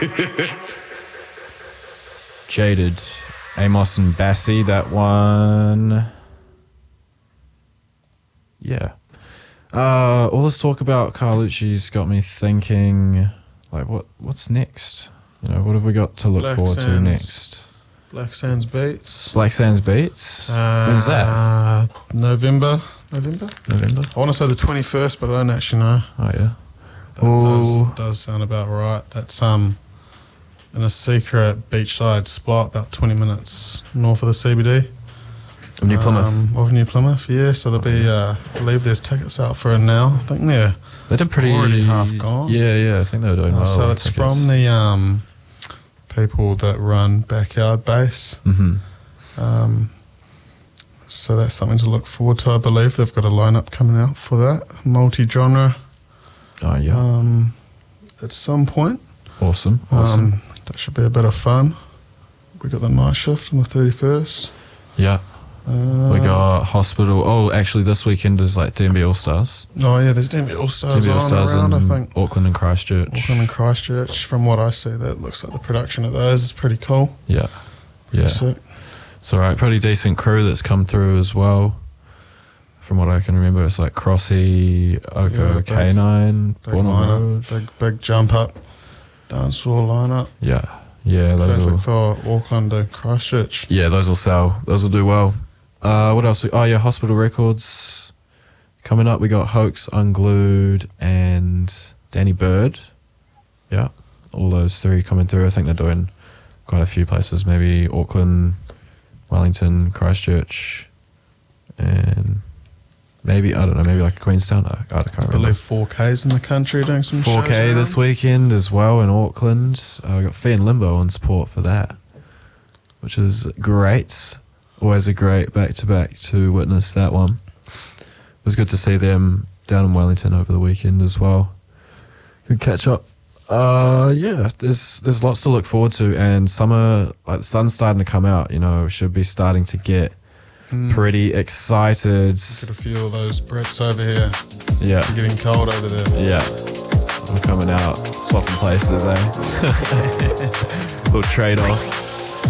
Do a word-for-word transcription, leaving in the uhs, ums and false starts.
Jaded, Amos and Bassie, that one. Yeah. Uh, all this talk about Carlucci's got me thinking, like, what what's next? You know, what have we got to look Black forward to Sands. next? Black Sands Beats. Black Sands Beats? Uh, When's that? November. November? November? I want to say the twenty-first, but I don't actually know. Oh, yeah. That Ooh. does, does sound about right. That's um in a secret beachside spot about twenty minutes north of the C B D. Of New Plymouth. Um, of New Plymouth, yeah. So there'll be, uh, I believe there's tickets out for it now. I think they're They did pretty... already half gone. Yeah, yeah, I think they were doing Uh, well. so with it's tickets. from the um, people that run Backyard Base. Mm-hmm. Um, so that's something to look forward to. I believe they've got a lineup coming out for that, multi-genre. Oh, yeah. Um, at some point. awesome, awesome. Um, that should be a bit of fun. We got the night shift on the thirty-first. yeah. Uh, We got Hospital. Oh, actually, this weekend is like D M B All Stars. Oh yeah, there's D M B All D M Stars B All on Stars around. I in think Auckland and Christchurch. Auckland and Christchurch. From what I see, that looks like the production of those is pretty cool. Yeah, yeah. Sick. It's all right. Pretty decent crew that's come through as well. From what I can remember, it's like Crossy, Oko, Yeah, big- K nine, Big Born on lineup, Road. big big jump up, dance floor lineup. Yeah, yeah. Those will. Perfect for Auckland and Christchurch. Yeah, those will sell. Those will do well. Uh, what else? Oh yeah, Hospital Records coming up. We got Hoax, Unglued, and Danny Bird. Yeah, all those three coming through. I think they're doing quite a few places. Maybe Auckland, Wellington, Christchurch, and maybe I don't know. Maybe like Queenstown. I, I can't I remember. believe four K's in the country doing some four shows K this around. weekend as well in Auckland. Uh, we got Fee and Limbo on support for that, which is great. Always a great back-to-back to witness that one. It was good to see them down in Wellington over the weekend as well. Good catch up. Uh, yeah, there's there's lots to look forward to, and summer, like the sun's starting to come out. You know, should be starting to get Mm. pretty excited. Got a few of those Brits over here. Yeah, They're getting cold over there. yeah. I'm coming out, swapping places, eh? Little trade off.